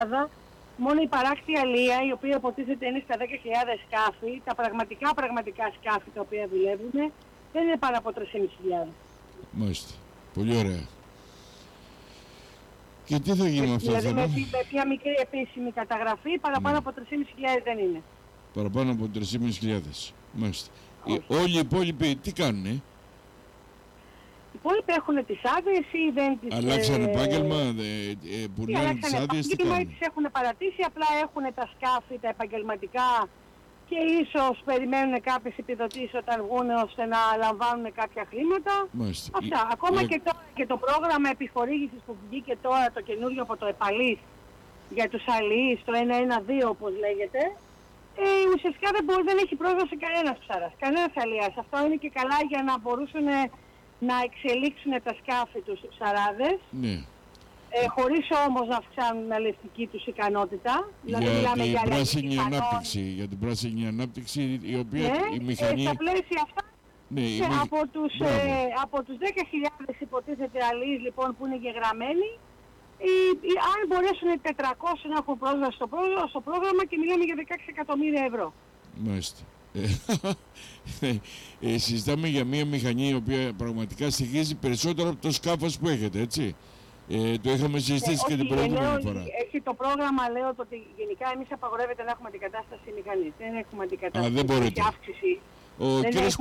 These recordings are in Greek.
Ελλάδα, μόνο η παράκτη αλεία, η οποία υποτίθεται είναι στα 10.000 σκάφη, τα πραγματικά σκάφη τα οποία δουλεύουν, δεν είναι πάνω από 3.500. Μάλιστα. Πολύ ωραία. Και τι θα γίνει με αυτό το δηλαδή θέμα? με μια μικρή επίσημη καταγραφή, παραπάνω από 3.500 δεν είναι. Παραπάνω από 3.500. Μάλιστα. Όλοι οι υπόλοιποι τι κάνουνε? Οι υπόλοιποι έχουν τις άδειες ή δεν τις... Αλλάξαν επάγγελμα, πουλάνε τις άδειες, τι κάνουν? Τις έχουν παρατήσει, απλά έχουν τα σκάφη, τα επαγγελματικά και ίσως περιμένουν κάποιες επιδοτήσεις όταν βγουν ώστε να λαμβάνουν κάποια χρήματα. Μάλιστα. Αυτά. Ακόμα και τώρα και το πρόγραμμα επιχορήγησης που βγήκε τώρα το καινούριο από το ΕΠΑΛΗΣ για τους αλληλείς, το 112 όπως λέγεται, ουσιαστικά δεν έχει πρόσβαση κανένας ψάρας, κανένας αλληλιάς. Αυτό είναι και καλά για να μπορούσαν να εξελίξουν τα σκάφη τους ψαράδες. Ναι. Χωρίς όμως να αυξάνουν την αλληλευτική τους ικανότητα. Δηλαδή για την πράσινη ανάπτυξη, για την πράσινη ανάπτυξη η οποία η μηχανή... στα πλαίσια αυτά, ναι, από τους 10.000 υποτίθεται αλληλείς λοιπόν που είναι γεγραμμένοι, αν μπορέσουν οι 400 να έχουν πρόσβαση στο πρόγραμμα και μιλάμε για 16 εκατομμύρια ευρώ. Μάλιστα. Συζητάμε για μια μηχανή η οποία πραγματικά στοιχίζει περισσότερο από το σκάφος που έχετε, έτσι? Το είχαμε συζητήσει και την προηγούμενη φορά. Έχει το πρόγραμμα, λέω ότι γενικά εμείς απαγορεύεται να έχουμε αντικατάσταση μηχανής. Δεν έχουμε αντικατάσταση. Δεν μπορείτε. Ο κύριος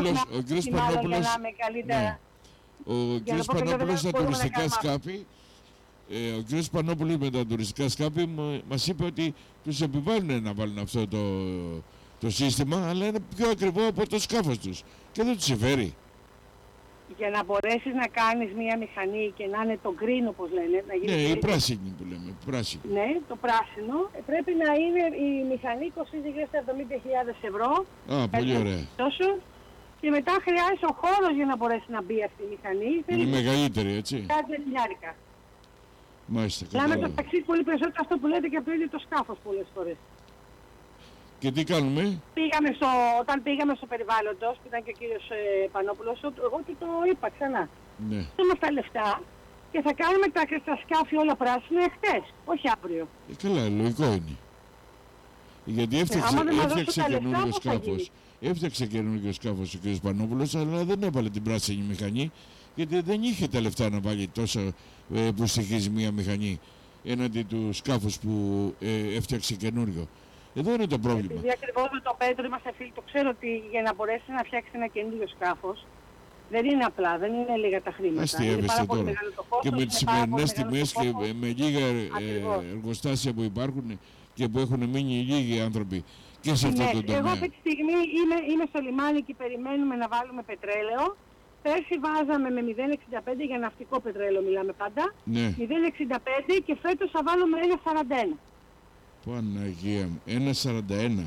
Πανόπουλος στα τουριστικά σκάφη, ο κύριος Πανόπουλος με τα τουριστικά σκάφη μας είπε ότι τους επιβάλλουν να βάλουν αυτό το σύστημα, αλλά είναι πιο ακριβό από το σκάφος τους και δεν τους συμφέρει. Για να μπορέσεις να κάνεις μια μηχανή και να είναι το green όπως λένε, να γίνει... Ναι, η πράσινη που λέμε, πράσινη. Ναι, το πράσινο, πρέπει να είναι, η μηχανή κοστίζει γύρω στα 70.000 ευρώ. Α, πολύ ωραία. Τόσο, και μετά χρειάζεται ο χώρος για να μπορέσει να μπει αυτή η μηχανή. Είναι μεγαλύτερη, έτσι? Κάτι χιλιάρικα. Μάλιστα, κατάλαβα. Λάμε το ταξί πολύ περισσότερο αυτό που λέτε και από το ίδιο το σκάφος πολλές φορές. Και τι κάνουμε? Όταν πήγαμε στο περιβάλλοντος, που ήταν και ο κύριος Πανόπουλος, εγώ του το είπα ξανά. Ναι. Θέλουμε τα λεφτά και θα κάνουμε τα σκάφη όλα πράσινα χτες, όχι αύριο. Καλά, λογικό είναι. Γιατί έφτιαξε καινούριο σκάφος. Έφτιαξε καινούριο σκάφος ο κύριος Πανόπουλος, αλλά δεν έβαλε την πράσινη μηχανή, γιατί δεν είχε τα λεφτά να βάλει τόσο που στοιχίζει μια μηχανή έναντι του σκάφους που έφτιαξε καινούριο. Εδώ είναι το πρόβλημα. Επειδή ακριβώς με τον Πέτρο είμαστε φίλοι, το ξέρω ότι για να μπορέσει να φτιάξει ένα καινούριο σκάφος δεν είναι απλά, δεν είναι λίγα τα χρήματα. Αστιεύεστε τώρα. Και με τις σημερινές τιμές και με λίγα εργοστάσια που υπάρχουν και που έχουν μείνει λίγοι άνθρωποι και σε αυτό το τομέα. Εγώ αυτή τη στιγμή είμαι στο λιμάνι και περιμένουμε να βάλουμε πετρέλαιο. Πέρσι βάζαμε με 0,65 για ναυτικό πετρέλαιο, μιλάμε πάντα. Ναι. 0,65 και φέτος θα βάλουμε 1,41. Παναγία μου, 1,41.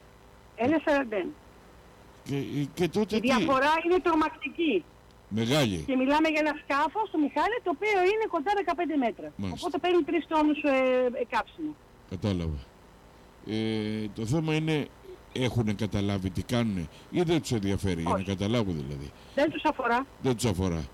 1,41. Και τότε η διαφορά είναι τρομακτική. Μεγάλη. Και μιλάμε για ένα σκάφος του Μιχάλη, το οποίο είναι κοντά 15 μέτρα. Μάλιστα. Οπότε παίρνει 3 τόνους κάψιμο. Κατάλαβα. Το θέμα είναι, έχουν καταλάβει τι κάνουν ή δεν τους ενδιαφέρει? Για να καταλάβουν δηλαδή. Δεν τους αφορά. Δεν τους αφορά.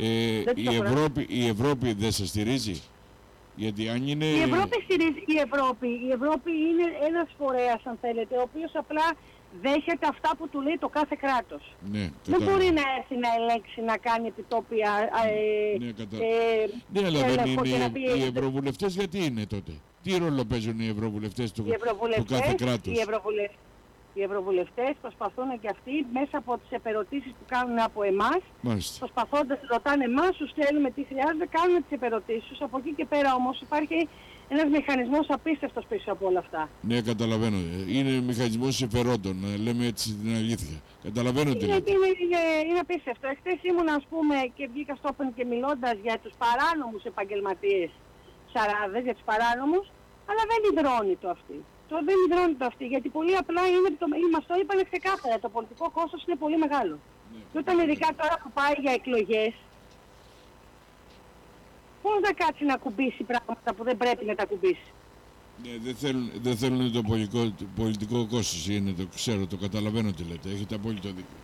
Η Ευρώπη δεν σας στηρίζει? Γιατί αν είναι... Η Ευρώπη στηρίζει. Η Ευρώπη είναι ένας φορέας, αν θέλετε, ο οποίος απλά δέχεται αυτά που του λέει το κάθε κράτος. Ναι, δεν μπορεί να έρθει να ελέγξει, να κάνει επιτόπια... ναι, αλλά δεν είναι οι ευρωβουλευτές. Γιατί είναι τότε? Τι ρόλο παίζουν οι ευρωβουλευτές του κάθε κράτους? Οι ευρωβουλευτές προσπαθούν και αυτοί μέσα από τις επερωτήσεις που κάνουν από εμάς, προσπαθώντας, ρωτάνε εμάς, τους στέλνουμε τι χρειάζεται, κάνουν τις επερωτήσεις τους. Από εκεί και πέρα όμως υπάρχει ένας μηχανισμός απίστευτος πίσω από όλα αυτά. Ναι, καταλαβαίνω. Είναι μηχανισμός συμφερόντων, λέμε έτσι την αλήθεια. Καταλαβαίνω τι λέτε. Είναι απίστευτο. Εχθές ήμουν, ας πούμε, και βγήκα στο Open και μιλώντας για τους παράνομους επαγγελματίες ψαράδες, για τους παράνομους, αλλά δεν υδρώνει το αυτή. Δεν υδρώνει το αυτή, γιατί πολύ απλά μας το είπανε ξεκάθαρα, το πολιτικό κόστος είναι πολύ μεγάλο. Ναι, και όταν ειδικά τώρα που πάει για εκλογές, πώς να κάτσει να κουμπίσει πράγματα που δεν πρέπει να τα κουμπίσει? Ναι, δεν θέλουν το πολιτικό κόστος, είναι, το ξέρω, το καταλαβαίνω τι λέτε, έχετε απόλυτο δίκιο.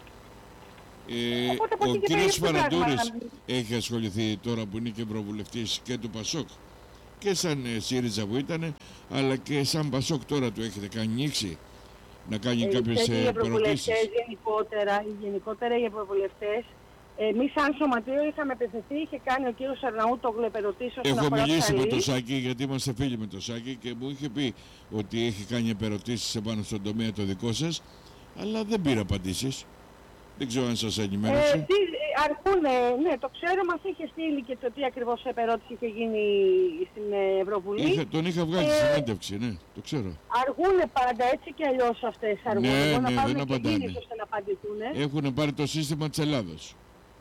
Ο κύριος Φαραντούρης έχει ασχοληθεί τώρα που είναι και ευρωβουλευτής και του ΠΑΣΟΚ και σαν ΣΥΡΙΖΑ που ήταν, αλλά και σαν ΠΑΣΟΚ τώρα του έχετε κάνει νήξη να κάνει κάποιες ερωτήσεις. Γενικότερα οι ευρωβουλευτές, εμείς σαν σωματείο είχαμε απευθυνθεί, είχε κάνει ο κύριος Αρναούτογλου επερωτήσεις. Έχω μιλήσει με τον Σάκη, γιατί είμαστε φίλοι με τον Σάκη, και μου είχε πει ότι έχει κάνει επερωτήσεις επάνω στον τομέα το δικό σας, αλλά δεν πήρα απαντήσεις. Δεν ξέρω αν σας ενημέρωσε. Ναι, το ξέρω, μας είχε στείλει και το τι ακριβώς επερώτηση είχε γίνει στην Ευρωβουλή. Τον είχα βγάλει στη συνέντευξη, ναι, το ξέρω. Αργούνε πάντα, έτσι και αλλιώς αυτές αργούν. Ναι, να πάρουν δεν απαντάνε. Ώστε να απαντηθούν. Έχουν πάρει το σύστημα της Ελλάδος.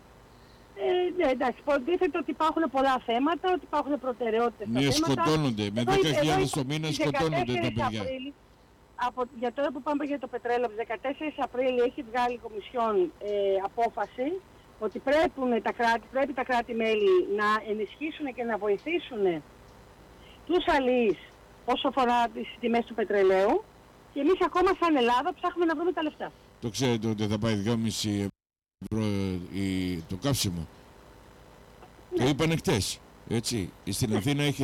Ναι, εντάξει, υποτίθεται ότι υπάρχουν πολλά θέματα, ότι υπάρχουν προτεραιότητες στα θέματα. Σκοτώνονται, με 10.000 το μήνα σκοτώνονται τα παιδιά. Για τώρα που πάμε για το πετρέλαιο, από τις 14 Απρίλη έχει βγάλει η Κομισιόν απόφαση ότι πρέπει τα κράτη-μέλη να ενισχύσουν και να βοηθήσουν τους αλληλείς όσο αφορά τις τιμές του πετρελαίου, και εμείς ακόμα σαν Ελλάδα ψάχνουμε να βρούμε τα λεφτά. Το ξέρετε ότι θα πάει 2,5 ευρώ το καύσιμο. Ναι. Το είπανε χτες, έτσι. Στην Αθήνα είχε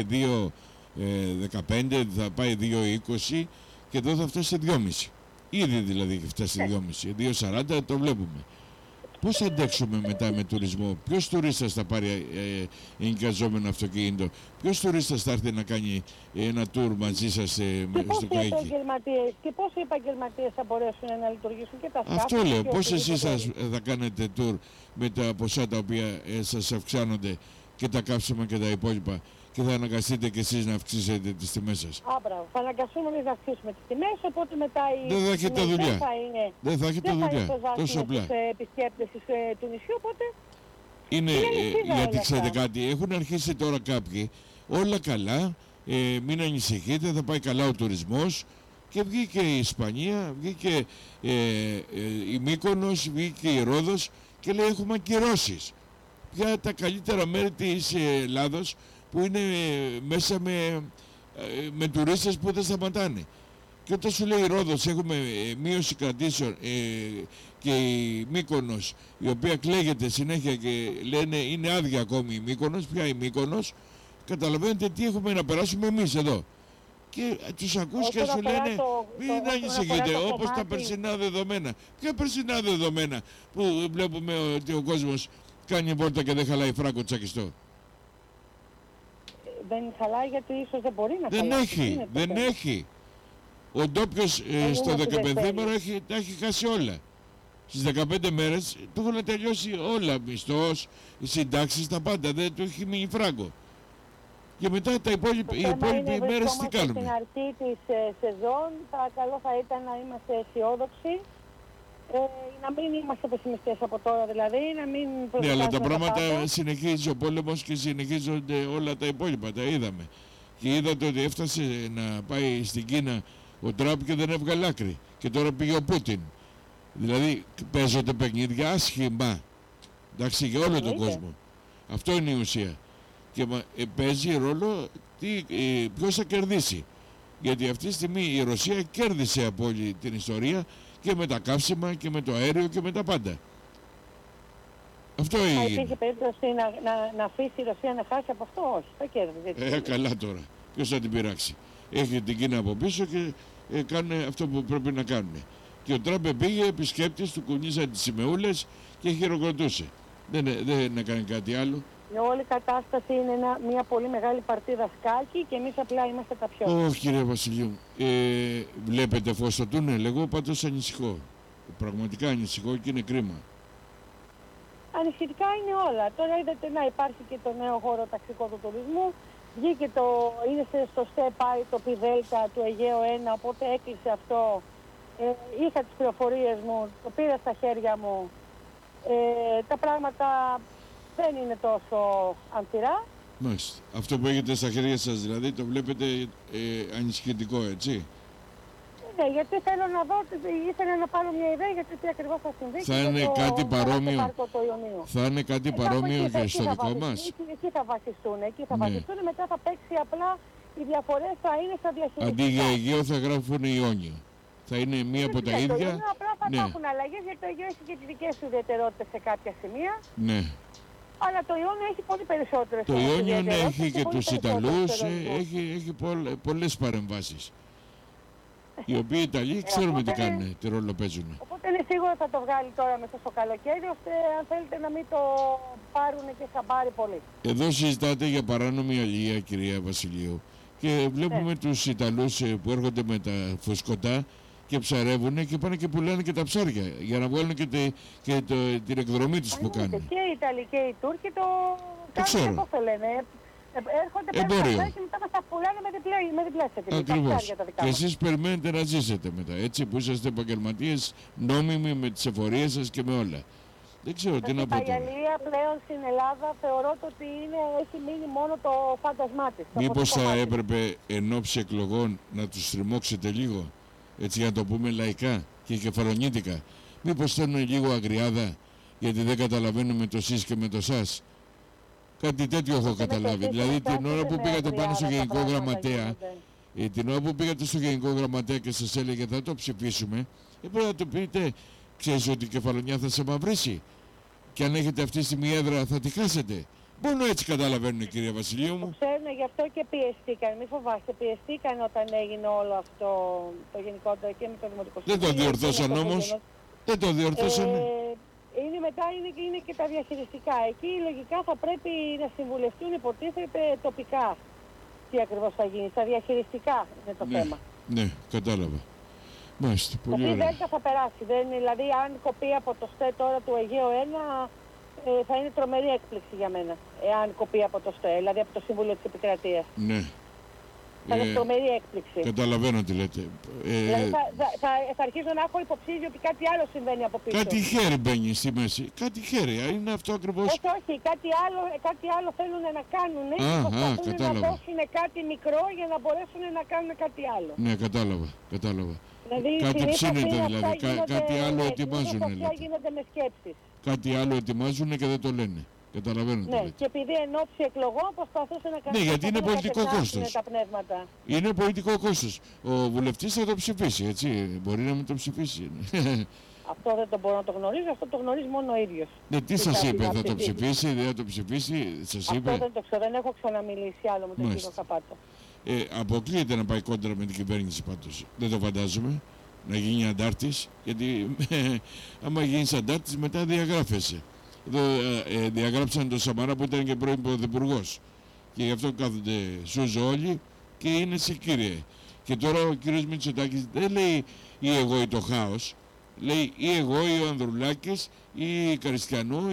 2,15, θα πάει 2,20 και εδώ θα φτάσει σε 2,5. Ήδη δηλαδή έχει φτάσει σε 2,5. 2,40 το βλέπουμε. Πώς θα αντέξουμε μετά με τουρισμό, ποιος τουρίστας θα πάρει ενοικιαζόμενο αυτοκίνητο, ποιος τουρίστας θα έρθει να κάνει ένα τουρ μαζί σας στο Καϊκί. Και πόσοι επαγγελματίες θα μπορέσουν να λειτουργήσουν και τα σκάφη. Αυτό λέω, πώς εσείς θα κάνετε τουρ με τα ποσά τα οποία σας αυξάνονται και τα καύσιμα και τα υπόλοιπα, και θα αναγκαστείτε κι εσείς να αυξήσετε τις τιμές σας. Μπράβο. Θα αναγκαστούμε εμείς να αυξήσουμε τις τιμές, οπότε μετά δεν θα έχετε δουλειά. Δεν θα έχετε δουλειά. Τόσο απλά. Τους επισκέπτες του νησιού, οπότε... Γιατί ξέρετε κάτι, έχουν αρχίσει τώρα κάποιοι, όλα καλά, μην ανησυχείτε, θα πάει καλά ο τουρισμός, και βγήκε η Ισπανία, βγήκε η Μύκονος, βγήκε η Ρόδος και λέει έχουμε ακυρώσεις. Για τα καλύτερα μέρη της Ελλάδος, που είναι μέσα με τουρίστες που δεν σταματάνε. Και όταν σου λέει η Ρόδος έχουμε μείωση κρατήσεων και η Μύκονος, η οποία κλαίγεται συνέχεια και λένε είναι άδεια ακόμη η Μύκονος, πια η Μύκονος, καταλαβαίνετε τι έχουμε να περάσουμε εμείς εδώ. Και τους ακούς και σου λένε μην ανησυχείτε, όπως τα περσινά δεδομένα. Ποια περσινά δεδομένα που βλέπουμε ότι ο κόσμος κάνει βόλτα και δεν χαλάει φράγκο τσακιστό. Δεν χαλάει γιατί ίσως δεν μπορεί να χαλάει. Δεν έχει. Ο ντόπιος στο 15μέρο τα έχει χάσει όλα. Στις 15 μέρες του έχουν τελειώσει όλα. Μισθός, οι συντάξεις, τα πάντα. Δεν του έχει μείνει φράγκο. Και μετά οι υπόλοιποι μέρες τι κάνουμε. Στην αρχή της σεζόν καλό θα ήταν να είμαστε αισιόδοξοι. Να μην είμαστε πεσημιστές από τώρα δηλαδή, να μην... Ναι, αλλά τα πράγματα συνεχίζει ο πόλεμος και συνεχίζονται όλα τα υπόλοιπα, τα είδαμε. Και είδατε ότι έφτασε να πάει στην Κίνα ο Τραμπ και δεν έβγαλε άκρη. Και τώρα πήγε ο Πούτιν. Δηλαδή παίζονται παιχνίδια άσχημα. Εντάξει, για όλο τον κόσμο. Αυτό είναι η ουσία. Και παίζει ρόλο ποιος θα κερδίσει. Γιατί αυτή τη στιγμή η Ρωσία κέρδισε από όλη την ιστορία, και με τα καύσιμα και με το αέριο και με τα πάντα. Αυτό έγινε. Υπήρχε περίπτωση να αφήσει η Ρωσία να χάσει από αυτό, όχι. Θα κέρδισε. Καλά τώρα. Ποιος θα την πειράξει. Έχει την Κίνα από πίσω και κάνουν αυτό που πρέπει να κάνουν. Και ο Τραμπ πήγε επισκέπτης, του κουνήσαν τις σημεούλες και χειροκροτούσε. Δεν έκανε κάτι άλλο. Η όλη κατάσταση είναι μια πολύ μεγάλη παρτίδα σκάκι και εμείς απλά είμαστε τα πιο. Όχι κύριε Βασιλείου, βλέπετε φως στο τούνελ, εγώ πάντως ανησυχώ. Πραγματικά ανησυχώ και είναι κρίμα. Ανησυχητικά είναι όλα. Τώρα είδατε να υπάρχει και το νέο χώρο ταξικό του τουρισμού. Βγήκε είναι στο ΣΤΕΠΑΙ το ΠΙΔΕΛΤΑ του Αιγαίου 1, οπότε έκλεισε αυτό. Είχα τις πληροφορίες μου, το πήρα στα χέρια μου. Τα πράγματα δεν είναι τόσο ανθυρά. Μάλιστα. Αυτό που έχετε στα χέρια σας δηλαδή το βλέπετε ανησυχητικό, έτσι. Ναι, γιατί θέλω να δω, ήθελα να πάρω μια ιδέα γιατί τι ακριβώς θα συμβεί. Θα είναι κάτι παρόμοιο. Θα είναι κάτι παρόμοιο και στο δικό μας. Εκεί θα βασιστούν, μετά θα παίξει απλά, οι διαφορές θα είναι στα διαχειριστικά. Αντί για Αιγαίο θα γράφουν Ιόνιο. Θα είναι μία από τα ίδια. Απλά θα υπάρχουν αλλαγές γιατί το Αιγαίο έχει και τις δικές του ιδιαιτερότητες σε κάποια σημεία. Ναι. Αλλά το Ιόνιο έχει πολύ περισσότερες. Το Ιόνιο έχει και τους Ιταλούς, έχει πολλές παρεμβάσεις. Οι οποίοι οι Ιταλοί ξέρουμε τι κάνουν, τι ρόλο παίζουν. Οπότε είναι σίγουρο θα το βγάλει τώρα μέσα στο καλοκαίρι, ώστε αν θέλετε να μην το πάρουν και χαμπάρι πολύ. Εδώ συζητάτε για παράνομη αλληλεία, κυρία Βασιλείου. Και βλέπουμε τους Ιταλούς που έρχονται με τα φωσκωτά και ψαρεύουν και πάνε και πουλάνε και τα ψάρια για να βγάλουν και την εκδρομή τους που κάνουν. Και οι Ιταλοί και οι Τούρκοι το κάνουν, πώς το λένε. Έρχονται εμπόριο. Και μετά μας τα πουλάνε με διπλές εταιρείες. Ακριβώς. Και εσείς περιμένετε να ζήσετε μετά, έτσι, που είσαστε επαγγελματίες νόμιμοι με τις εφορίες σας και με όλα. Δεν ξέρω τι να πω τώρα. Η αλληλεία πλέον στην Ελλάδα θεωρώ ότι έχει μείνει μόνο το φάντασμά της. Μήπως θα έπρεπε εν ώψη εκλογών να τους στριμώξετε λίγο, έτσι για να το πούμε λαϊκά και κεφαλονίτικα. Μήπως θέλουν λίγο αγριάδα, γιατί δεν καταλαβαίνουμε το σεις και με το σας. Κάτι τέτοιο έχω καταλάβει. Δηλαδή την ώρα που πήγατε πάνω στο Γενικό Γραμματέα, την ώρα που πήγατε στο Γενικό Γραμματέα και σας έλεγε θα το ψηφίσουμε, πρέπει να του πείτε, ξέρεις ότι η κεφαλονιά θα σε μαυρίσει. Και αν έχετε αυτή τη στιγμή έδρα θα τη χάσετε. Μόνο έτσι καταλαβαίνουν, κυρία Βασιλείου μου. Ξέρουν, γι' αυτό και πιεστήκαν. Μην φοβάστε, πιεστήκαν όταν έγινε όλο αυτό το γενικότερο και με το Δημοτικό Συμβούλιο. Δεν το διορθώσαν όμως. Δεν το διορθώσαν. Είναι και τα διαχειριστικά. Εκεί λογικά θα πρέπει να συμβουλευτούν, υποτίθεται, τοπικά τι ακριβώς θα γίνει. Στα διαχειριστικά είναι το θέμα. Ναι, κατάλαβα. Μάλιστα, πολύ ωραία. Η ΔΕΛΤΑ θα περάσει. Δηλαδή, αν κοπεί από το ΣΤΕ τώρα του Αιγαίου 1, θα είναι τρομερή έκπληξη για μένα. Εάν κοπεί από το ΣΤΕ, δηλαδή από το Συμβούλιο της Επικρατείας. Ναι. Θα είναι τρομερή έκπληξη. Καταλαβαίνω τι λέτε. Δηλαδή θα αρχίσω να έχω υποψήφιο ότι κάτι άλλο συμβαίνει από πίσω. Κάτι χέρι μπαίνει στη μέση. Κάτι χέρι. Είναι αυτό ακριβώς. Όχι. Κάτι άλλο θέλουν να κάνουν. Προσπαθούν να δώσουν κάτι μικρό για να μπορέσουν να κάνουν κάτι άλλο. Ναι, κατάλαβα. Δηλαδή, κάτι ψήνεται δηλαδή. Κάτι άλλο ετοιμάζουν. Γίνονται με σκέψεις. Κάτι άλλο ετοιμάζουν και δεν το λένε. Καταλαβαίνω. Ναι, και επειδή εν ώψη εκλογών προσπαθούσε να κάνει. Ναι, γιατί είναι πολιτικό κόστος. Τα πνεύματα. Είναι πολιτικό κόστος. Ο βουλευτής θα το ψηφίσει, έτσι. Μπορεί να μην το ψηφίσει. Αυτό δεν το μπορώ να το γνωρίζω, αυτό το γνωρίζει μόνο ο ίδιος. Ναι, τι σας είπε, θα το ψηφίσει, δεν θα το ψηφίσει, σας είπε. Αυτό δεν το ξέρω, δεν έχω ξαναμιλήσει άλλο με τον κύριο Καπάτο. Αποκλείεται να πάει κόντρα με την κυβέρνηση πάντως. Δεν το φαντάζομαι. Να γίνει αντάρτης, γιατί άμα γίνεις αντάρτης μετά διαγράφεσαι. Εδώ διαγράψαν τον Σαμαρά που ήταν και πρώην πρωθυπουργός. Και γι' αυτό κάθονται σούζω όλοι και είναι σε κύριε. Και τώρα ο κύριος Μητσοτάκης δεν λέει ή εγώ ή το χάος. Λέει ή εγώ ή ο Ανδρουλάκης ή η Καριστιανού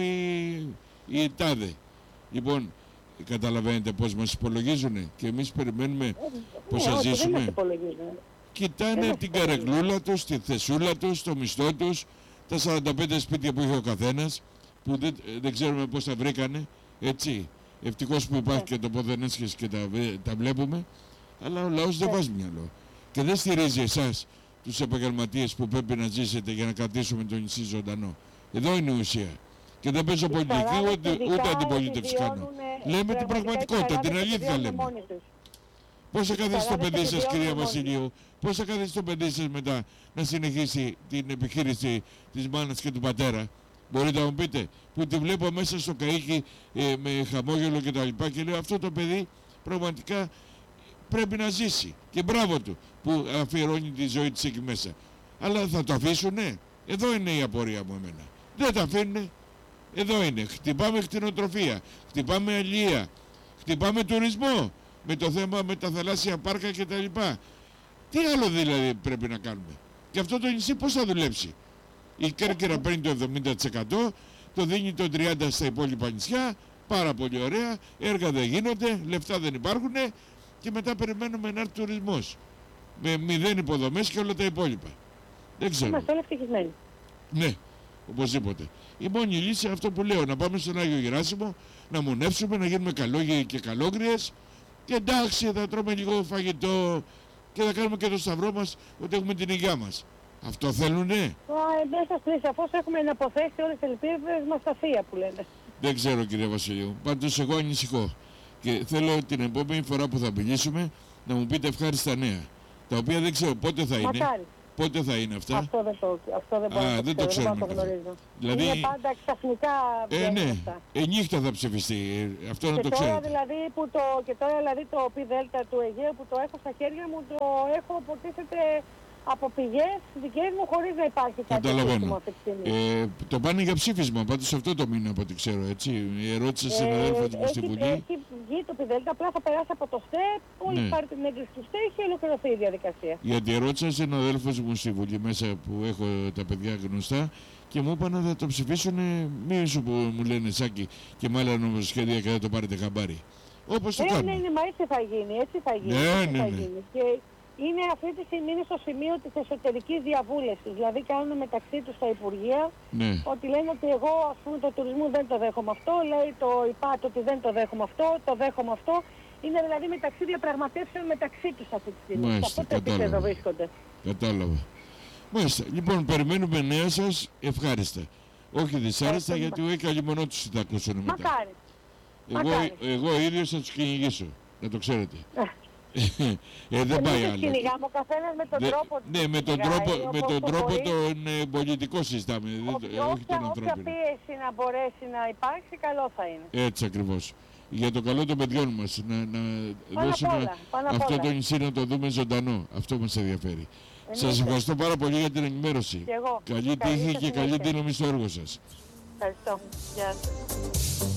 ή η Τάδε. Λοιπόν, καταλαβαίνετε πώς μας υπολογίζουνε και εμείς περιμένουμε πώς θα ζήσουμε. Κοιτάνε την καρεκλούλα τους, τη θεσούλα τους, το μισθό τους, τα 45 σπίτια που είχε ο καθένας, που δεν ξέρουμε πώς τα βρήκανε, έτσι. Ευτυχώς που υπάρχει και το ποδενέσχες και τα βλέπουμε, αλλά ο λαός δεν βάζει μυαλό. Και δεν στηρίζει εσάς, τους επαγγελματίες που πρέπει να ζήσετε για να κρατήσουμε το νησί ζωντανό. Εδώ είναι η ουσία. Και δεν παίζω πολιτική ούτε αντιπολίτευση κάνω. Λέμε την πραγματικότητα, την αλήθεια λέμε. Πώς θα καθίσει το παιδί σας, κυρία Βασιλείου, πώς θα καθίσει το παιδί σας μετά να συνεχίσει την επιχείρηση της μάνας και του πατέρα. Μπορείτε να μου πείτε, που τη βλέπω μέσα στο καΐκι με χαμόγελο και τα λοιπά και λέω αυτό το παιδί πραγματικά πρέπει να ζήσει. Και μπράβο του που αφιερώνει τη ζωή της εκεί μέσα. Αλλά θα το αφήσουνε. Εδώ είναι η απορία μου εμένα. Δεν τα αφήνουνε. Εδώ είναι. Χτυπάμε κτηνοτροφία, χτυπάμε αλληλεία, χτυπάμε τουρισμό. Με το θέμα με τα θαλάσσια πάρκα και τα λοιπά. Τι άλλο δηλαδή πρέπει να κάνουμε. Και αυτό το νησί πώς θα δουλέψει. Η Κέρκυρα παίρνει το 70%, το δίνει το 30% στα υπόλοιπα νησιά, πάρα πολύ ωραία, έργα δεν γίνονται, λεφτά δεν υπάρχουν και μετά περιμένουμε να έρθει τουρισμός. Με 0 υποδομές και όλα τα υπόλοιπα. Δεν ξέρω. Είμαστε όλοι ευτυχισμένοι. Ναι, οπωσδήποτε. Η μόνη λύση αυτό που λέω, να πάμε στον Άγιο Γεράσιμο, να μονεύσουμε, να γίνουμε καλόγεροι και καλόγριες. Και εντάξει, θα τρώμε λίγο φαγητό και θα κάνουμε και το σταυρό μας ότι έχουμε την υγειά μας. Αυτό θέλουνε. Μέσα στη σαφώς έχουμε να αποθέσει όλες τις ελπίδες μας στα θεία που λένε. Δεν ξέρω, κύριε Βασιλείου. Πάντως εγώ ανησυχώ. Και θέλω την επόμενη φορά που θα μιλήσουμε να μου πείτε ευχάριστα νέα. Τα οποία δεν ξέρω πότε θα είναι. Μακάρι. Πότε θα είναι αυτά? Αυτό δεν μπορώ δεν το ξέρουμε. Δεν το γνωρίζω. Δηλαδή, είναι πάντα ξαφνικά ναι, αυτά. νύχτα θα ψηφιστεί. Αυτό να το τώρα, ξέρετε. δηλαδή, και τώρα δηλαδή το πι δέλτα του Αιγαίου που το έχω στα χέρια μου, το έχω υποτίθεται από πηγές δικές μου χωρίς να υπάρχει κάτι Καταλαβαίνω. αυτή τη στιγμή. Το πάνε για ψήφισμα, πάντως αυτό το μήνα από ό,τι ξέρω, έτσι. Ερώτησε σε συναδέλφους μου στη Βουλή. Έχει βγει το πι δέλτα, απλά θα περάσει από το ΣΤΕΠ, μόλις πάρει την έγκριση του ΣΤΕΠ και ολοκληρωθεί η διαδικασία. Γιατί ερώτησα σε συναδέλφους μου στη Βουλή μέσα που έχω τα παιδιά γνωστά και μου είπαν ότι θα το ψηφίσουν, μη σου που μου λένε Σάκη και με άλλα νομοσχέδια και θα το πάρετε χαμπάρι. Όπως το κάνουμε. Ναι, μα έτσι θα γίνει, έτσι θα γίνει. Ναι. Και είναι αυτή τη στιγμή στο σημείο της εσωτερικής διαβούλευσης. Δηλαδή κάνουν μεταξύ τους τα Υπουργεία ότι λένε ότι εγώ ας πούμε το τουρισμό δεν το δέχομαι αυτό, λέει το ΙΠΑΤ ότι δεν το δέχομαι αυτό, το δέχομαι αυτό. Είναι δηλαδή μεταξύ διαπραγματεύσεων μεταξύ τους αυτή τη στιγμή. Σε αυτό το επίπεδο βρίσκονται. Κατάλαβα. Μάλιστα. Λοιπόν, περιμένουμε νέα σας ευχάριστα. Όχι δυσάρεστα γιατί όχι καλή μονό τους θα ακούσουν μετά. Μακάρι. Εγώ ίδιος θα τους κυνηγήσω. Να το ξέρετε. Δεν πάει άλλο. Ο καθένας με τον τρόπο του. Ναι, με τον τρόπο τον πολιτικό συζητάμε. Όχι τον ανθρώπινο. Όποια πίεση να μπορέσει να υπάρξει, καλό θα είναι. Έτσι ακριβώς. Για το καλό των παιδιών μας. Να δώσουμε αυτό το νησί να το δούμε ζωντανό. Αυτό μας ενδιαφέρει. Σας ευχαριστώ πάρα πολύ για την ενημέρωση. Καλή τύχη και καλή δύναμη στο έργο σας. Ευχαριστώ. Γεια σας.